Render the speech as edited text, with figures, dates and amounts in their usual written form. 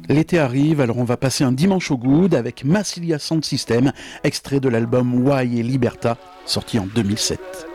L'été arrive, alors on va passer un dimanche au good avec Massilia Sound System, extrait de l'album Why et Liberta, sorti en 2007.